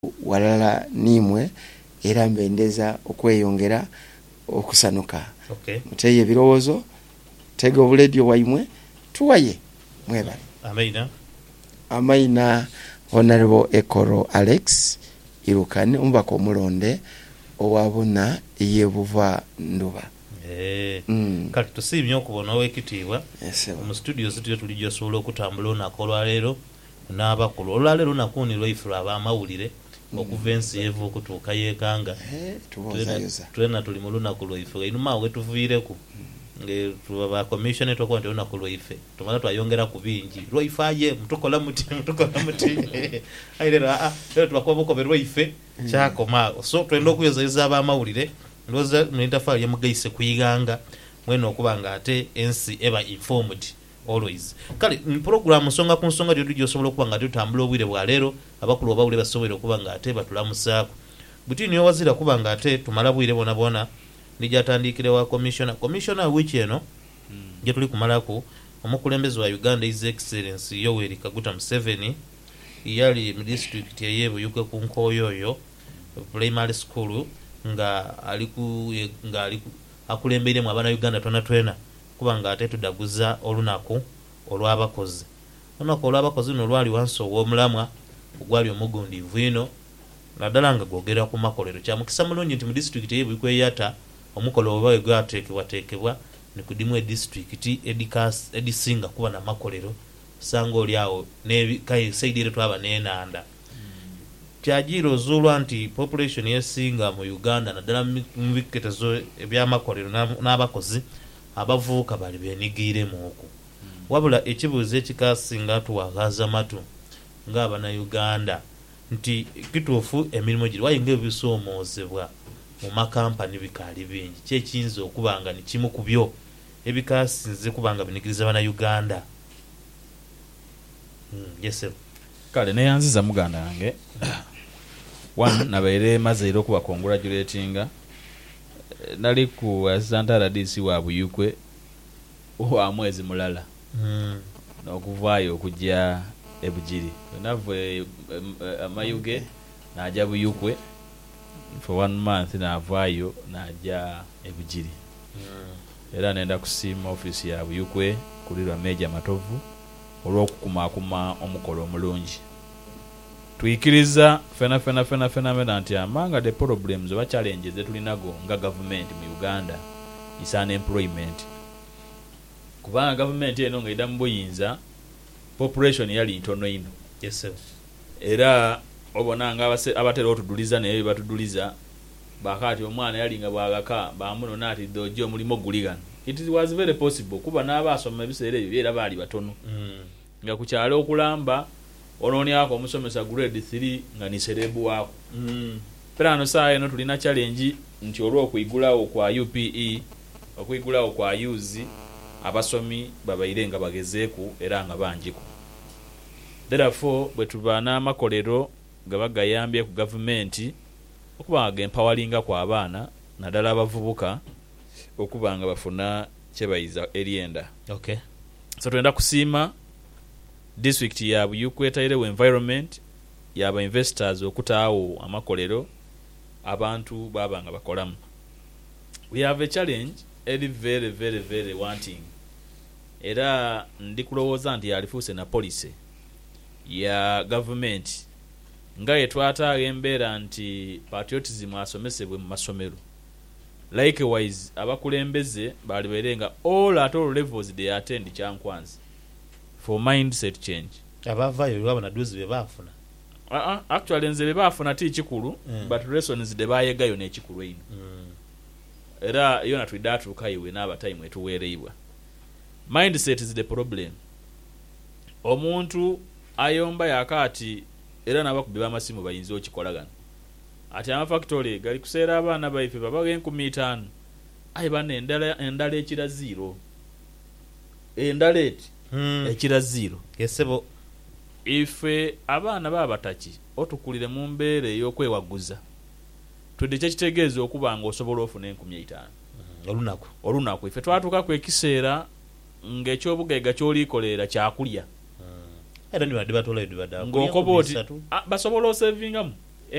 walala nimwe era mbendeza okweyongera okusanuka. Okay. Muteye birowoozo, tega obuledio waimwe, tuwaye mwebale. Amaina. Amaina Honorable Ekoro Alex Irukane umbako mulonde owabona yebuva nduba. Kati tusibye okubona wekitibwa mu studios tuyo tulijjo solo okutambula onako leero n'abakulu olwaleero nakunirwa ifula abamawulire okuva ensi yevu okutuuka yeekanga tulina tuli mu lunaku lwaife inuma wetuviireku ba commission twakuba nti olunaku lwaife tumala twayongera ku bingi lwaifaye mutukola muti leero twakuba bukobe lwaife kyakoma so twenda okuyozeza abamawulire ndoza mwintafali yamugaise kuyiganga mweno okubanga ate ensi eba informed always. Kale program songa ku nsonga lyo tujjo sobola okubanga tutambula obwire bwa leero abakulu obawule basobole okubanga ate batulamusaako butini yo wazira kubanga ate tumala bwire bona lijatandikire wa commissioner which eno je tuli kumalako omukulembeze wa Uganda His Excellency Yoweri Kaguta Museveni yali mu district yeyebu yuke ku Nkoyoyo primary school nga aliku akulembere mu abana Uganda twena kubanga ate tudaguza olunaku olw'abakozi. Olunaku olw'abakozi no lwali wansi ow'omulamwa ogwali omugundivu ino naddala nga gwogera ku makolero kya mukisa mulungi nti mu district y'ebikweyata omukolo oba gwateekebwa ne kudimu district edisinga kuba na makolero sanga oli awo kai saidire twaba n'enanda kyajiro zulwa nti population yesinga mu Uganda naddala mu biketezo ebyamakolero n'abakozi abavuuka bali benigiremu okwo wabula ekibuuzo ekikasinga tuwagaza matu ng'abana Uganda nti kituufu emirimu giri wayinga ebisoomozebwa mu makampani bikaali bingi kyekiyinza okubanga ni kimu ku byo ebikasinze kubanga binigiriza bana Uganda. Yes sir. Kale neyanziza muganda wange one nabaire mazeero okuba congratulatinga nali ku assistant RDC wa Buyukwe wa mwezi mulala n'okuvaayo okujja ebujiri navwe amayuge najja Buyukwe for 1 month navaayo najja ebujiri era nenda kusiima office ya Buyukwe kulirwa Meja Matovu olw'okukumaakuma omukolo omulungi tuyikiriza fena nti amanga the problems oba challenges etulinago nga government mu Uganda is unemployment kubanga government eno nga idamu buyinza population yali ntono ino. Yes sir. Era obona nga abatera otuduliza naye batuduliza bakati omwana yali nga bwagaka bamuno nati dojo mulimo guligana it was very possible kuba n'abasoma ebiseera ebyo era baali batono nga kukyalo okulamba ononi ako omusomesa grade 3 nga ni serebu wako perano saa eno tulina challenge nti olw'okuyigulawo kwa UPE okuyigulawo kwa UZI abasomi babaire nga bagezeeku era nga banjiku therefore bwe tubaana amakolero gabagayambye ku government okuba nga empoweringa kwa abaana naddala abavubuka okuba nga bafuna kyebayiza erienda. Okay. So twenda kusiima district ya Buyukwe tairewo environment yaba investors okutaawo amakolero abantu babanga bakolamu. We have a challenge very wanting era ndi kulowooza nti yalifuuse na policy ya government nga yetwataaga embeera nti patriotism asomesebwe mu masomero likewise abakulembeze baliberenga all levels they attend kyankwanzi for mindset change. Abavayo baba na duzi bebafuna actually nze bebafuna ti kikulu but lessons de bayegayo ne kikulu ino era yona twidatu kaiwe n'aba time etuwereibwa. Mindset is the problem. Omuntu ayomba yakati era nabakubiba amasimu bayinza okikolagana ati amafactory gali kuseera abaana baife babaga 15 ayi bana endala ekira 0 endala eti ekira 0. Yesebo ife abaana babataki otukulire mu mbeera ey'okwewaguza tudde kyekitegeeza okuba nga osobola ofuna 15 olunaku ife twatuuka ku ekiseera ng'ekyobugaiga kyolikolera kyakulya era ni badi batola badi ng'okoba oti basobola osevingamu